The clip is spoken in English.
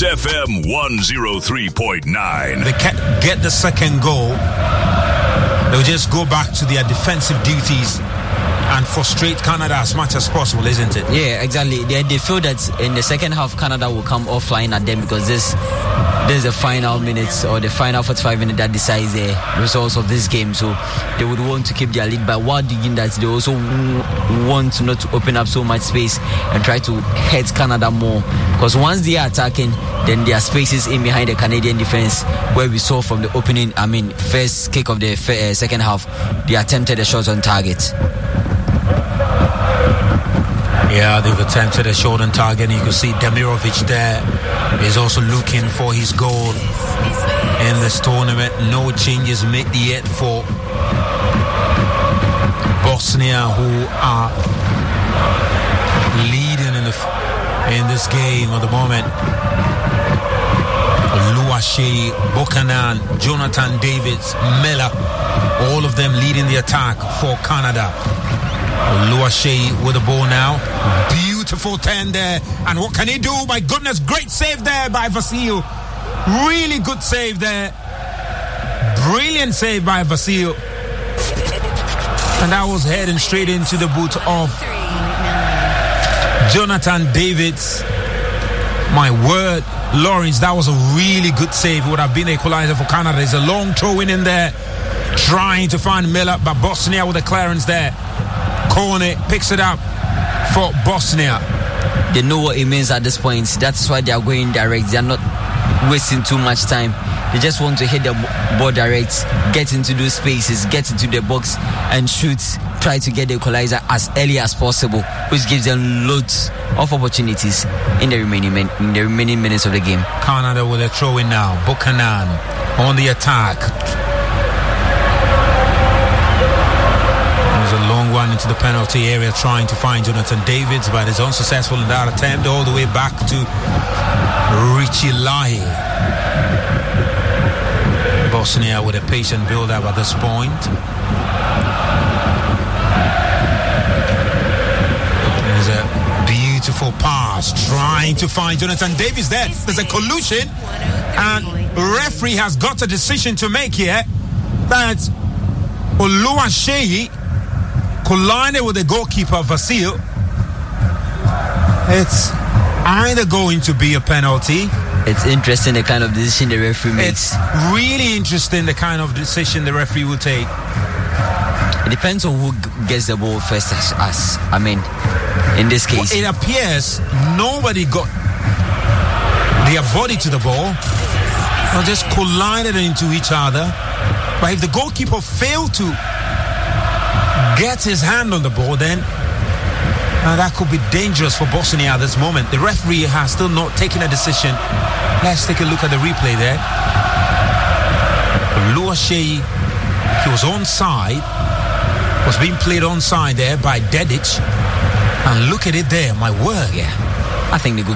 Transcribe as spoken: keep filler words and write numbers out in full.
F M one oh three point nine. They get the second goal. They'll just go back to their defensive duties and frustrate Canada as much as possible, isn't it? Yeah, exactly. They, they feel that in the second half, Canada will come offline at them because this, this is the final minutes or the final forty-five minutes that decides the results of this game. So they would want to keep their lead, but while doing that, they also want not to open up so much space and try to hurt Canada more. Because once they are attacking, then there are spaces in behind the Canadian defense where we saw from the opening, I mean, first kick of the uh, second half, they attempted a shot on target. Yeah, they've attempted a shot on target. You can see Demirovic there is also looking for his goal in this tournament. No changes made yet for Bosnia, who are leading in the in this game at the moment. Oluwaseyi, Buchanan, Jonathan Davids, Miller, all of them leading the attack for Canada. Oluwaseyi with the ball now. Beautiful turn there. And what can he do? My goodness, great save there by Vasil. Really good save there. Brilliant save by Vasil. And that was heading straight into the boot of Jonathan Davids. My word, Lawrence, that was a really good save. It would have been an equalizer for Canada. There's a long throw in in there, trying to find Miller, but Bosnia with the clearance there. Cornet picks it up for Bosnia. They know what it means at this point. That's why they are going direct. They are not wasting too much time. They just want to hit the ball direct, get into those spaces, get into the box and shoot, try to get the equalizer as early as possible, which gives them loads of opportunities in the remaining in the remaining minutes of the game. Canada with a throw in now. Buchanan on the attack. There's a long one into the penalty area trying to find Jonathan Davids, but is unsuccessful in that attempt. All the way back to Richie Lahi. Bosnia with a patient build-up at this point. There's a beautiful pass trying to find Jonathan Davids there. There's a collusion, and referee has got a decision to make here. That Oluwaseyi collided with the goalkeeper Vasil. It's either going to be a penalty. It's interesting the kind of decision the referee makes. It's really interesting the kind of decision the referee will take. It depends on who gets the ball first, as, as I mean, in this case. Well, it appears nobody got their body to the ball. They just collided into each other. But if the goalkeeper failed to get his hand on the ball, then uh, that could be dangerous for Bosnia at this moment. The referee has still not taken a decision. Let's take a look at the replay there. Oluwaseyi, he was onside, was being played onside there by Dedic. And look at it there, my word. Yeah, I think the good